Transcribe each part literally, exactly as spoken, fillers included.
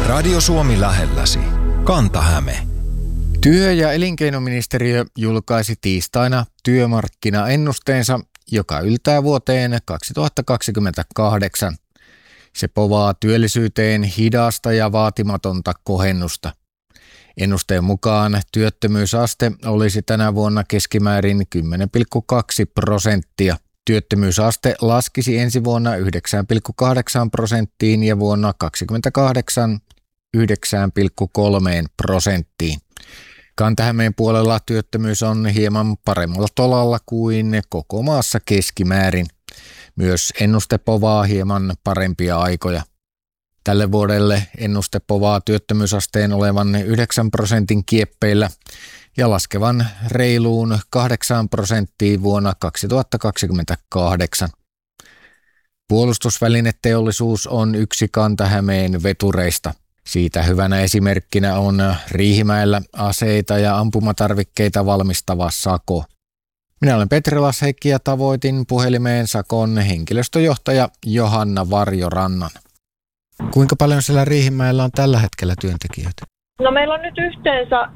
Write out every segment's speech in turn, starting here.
Radio Suomi lähelläsi. Kanta-Häme. Työ- ja elinkeinoministeriö julkaisi tiistaina työmarkkinaennusteensa, joka yltää vuoteen kaksituhattakaksikymmentäkahdeksan. Se povaa työllisyyteen hidasta ja vaatimatonta kohennusta. Ennusteen mukaan työttömyysaste olisi tänä vuonna keskimäärin kymmenen pilkku kaksi prosenttia. Työttömyysaste laskisi ensi vuonna yhdeksän pilkku kahdeksan prosenttiin ja vuonna kaksikymmentäkahdeksan yhdeksän pilkku kolme prosenttiin. Kanta-Hämeen puolella työttömyys on hieman paremmalla tolalla kuin koko maassa keskimäärin. Myös ennuste povaa hieman parempia aikoja. Tälle vuodelle ennuste povaa työttömyysasteen olevan yhdeksän prosentin kieppeillä ja laskevan reiluun kahdeksaan prosenttiin vuonna kaksituhattakaksikymmentäkahdeksan. Puolustusvälineteollisuus on yksi Kanta-Hämeen vetureista. Siitä hyvänä esimerkkinä on Riihimäellä aseita ja ampumatarvikkeita valmistava Sako. Minä olen Petri Lasheikki ja tavoitin puhelimeen Sakon henkilöstöjohtaja Johanna Varjorannan. Kuinka paljon siellä Riihimäellä on tällä hetkellä työntekijöitä? No meillä on nyt yhteensä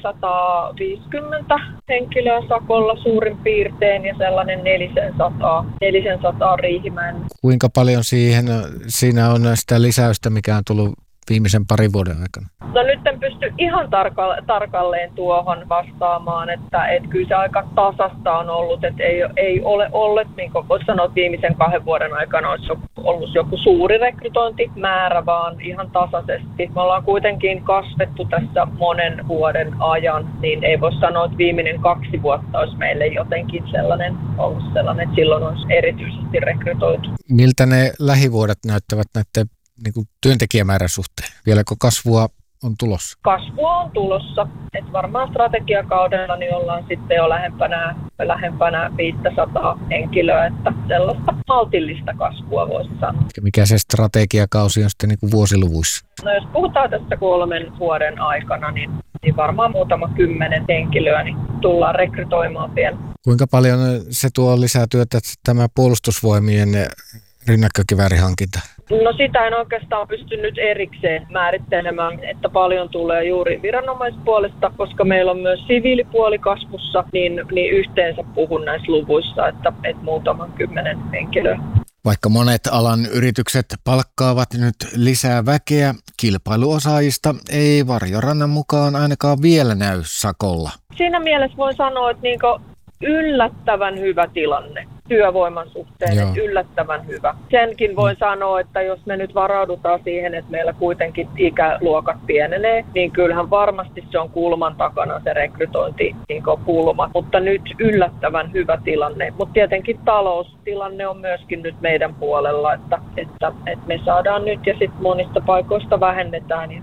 neljäsataaviisikymmentä henkilöä Sakolla suurin piirtein ja sellainen neljäsataa, neljäsataa Riihimäen. Kuinka paljon siihen, siinä on sitä lisäystä, mikä on tullut viimeisen parin vuoden aikana? No nyt en pysty ihan tarka- tarkalleen tuohon vastaamaan, että et kyllä se aika tasasta on ollut, että ei, ei ole ollut, niin kuin voisi sanoa, että viimeisen kahden vuoden aikana olisi ollut joku suuri rekrytointimäärä, vaan ihan tasaisesti. Me ollaan kuitenkin kasvettu tässä monen vuoden ajan, niin ei voi sanoa, että viimeinen kaksi vuotta olisi meille jotenkin sellainen ollut sellainen, että silloin olisi erityisesti rekrytoitu. Miltä ne lähivuodet näyttävät näiden niin kuin työntekijämäärän suhteen? Vieläkö kasvua on tulossa? Kasvua on tulossa. Et varmaan strategiakaudella niin ollaan sitten jo lähempänä, lähempänä viisisataa henkilöä, että sellaista maltillista kasvua voisi sanoa. Mikä se strategiakausi on sitten niin kuin vuosiluvuissa? No jos puhutaan tästä kolmen vuoden aikana, niin, niin varmaan muutama kymmenen henkilöä niin tullaan rekrytoimaan vielä. Kuinka paljon se tuo lisää työtä tämä puolustusvoimien rynnäkkökiväärihankinta? No sitä en oikeastaan pysty nyt erikseen määrittelemään, että paljon tulee juuri viranomaispuolesta, koska meillä on myös siviilipuoli kasvussa, niin, niin yhteensä puhun näissä luvuissa, että, että muutaman kymmenen henkilöä. Vaikka monet alan yritykset palkkaavat nyt lisää väkeä, kilpailuosaajista ei Varjorannan mukaan ainakaan vielä näy Sakolla. Siinä mielessä voin sanoa, että niinku yllättävän hyvä tilanne työvoiman suhteen, että yllättävän hyvä. Senkin voin sanoa, että jos me nyt varaudutaan siihen, että meillä kuitenkin ikäluokat pienenee, niin kyllähän varmasti se on kulman takana se rekrytointi niin kulma. Mutta nyt yllättävän hyvä tilanne. Mutta tietenkin taloustilanne on myöskin nyt meidän puolella, että, että, että me saadaan nyt ja sitten monista paikoista vähennetään.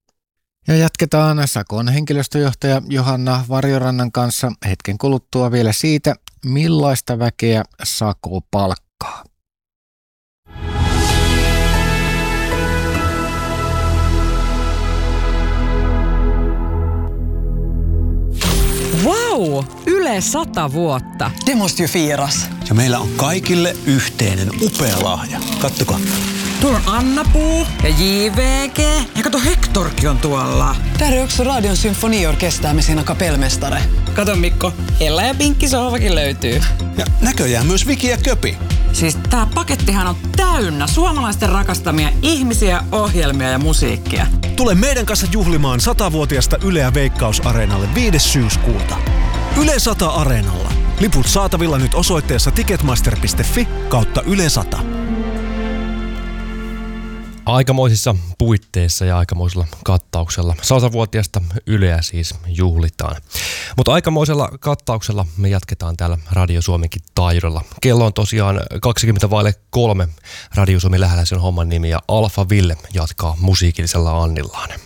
Ja jatketaan Sakon henkilöstöjohtaja Johanna Varjorannan kanssa hetken kuluttua vielä siitä, millaista väkeä Sako palkkaa. Wow! Yle sata vuotta. Det måste ju firas. Ja meillä on kaikille yhteinen upea lahja. Kattokaa. Tuolla on Anna-Puu ja J V G. Ja kato, Hektorkin on tuolla. Där är också Radion symfoniorkester med sina kapellmästare. Kato Mikko, Ella ja Pinkki sohvakin löytyy. Ja näköjään myös Viki ja Köpi. Siis tää pakettihan on täynnä suomalaisten rakastamia ihmisiä, ohjelmia ja musiikkia. Tule meidän kanssa juhlimaan satavuotiasta Yleä Veikkaus-areenalle viides syyskuuta. Yle sata Areenalla. Liput saatavilla nyt osoitteessa ticketmaster piste fi kautta Yle sata. Aikamoisissa puitteissa ja aikamoisella kattauksella. Satavuotiaasta Yleä siis juhlitaan. Mutta aikamoisella kattauksella me jatketaan täällä Radio Suomenkin taajuudella. Kello on tosiaan kaksikymmentä vaille kolme. Radio Suomi lähellä sen homman nimi ja Alfa Ville jatkaa musiikillisella annillaan.